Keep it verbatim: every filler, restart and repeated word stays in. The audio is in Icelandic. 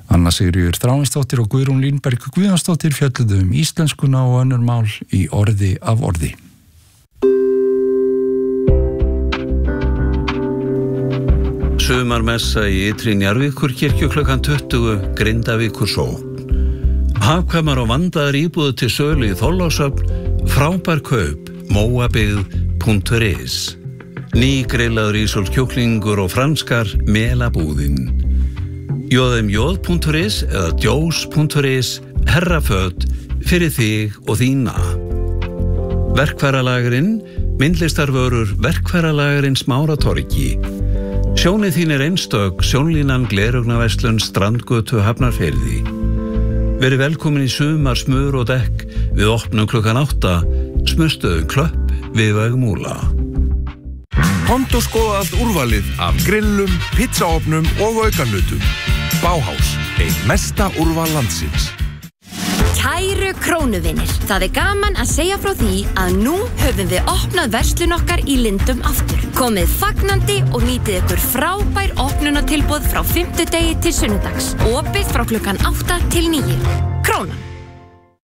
Anna Sigríður Þráinsdóttir og Guðrún Línberg Guðjónsdóttir fjölluðu um íslenskuna og önnur mál í orði af orði. Sumarmessa í Ytri Njarðvíkurkirkju klukkan tuttugu, Grindavíkur sókn. Hagkvæmar og vandaðar íbúðir til sölu í Þorlákshöfn, frábær kaup, móabyggð punktur is. Ný grillaður ísólskjúklingur og franskar melabúðin. j m j punktur is eða djós punktur is, herraföt fyrir þig og þína. Verkfæralagurinn, myndlistarvörur Verkfæralagurinn Smáratorgi. Sjónið þín er einstök, sjónlínan Gleraugnarverslun Strandgötu Hafnarfirði. Verið velkomin í sumar smur og dekk við opnum klukkan átta, smurstöðum Klöpp við Vegmúla. Komdu og skoða allt úrvalið af grillum, pizzaofnum og aukalutum. Bauhaus, ein mesta úrval landsins. Kæru krónuvinir, það er gaman að segja frá því að nú höfum við opnað verslun okkar í Lindum aftur. Komið fagnandi og nýtið ykkur frábær opnunartilboð frá fimmtudegi til sunnudags. Opið frá klukkan átta til níu. Krónan.